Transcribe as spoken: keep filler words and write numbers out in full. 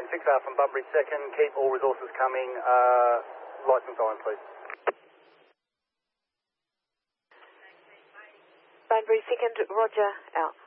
maintain six Alpha from Bunbury second, keep all resources coming, uh, lights and siren please. Bunbury second, roger, out.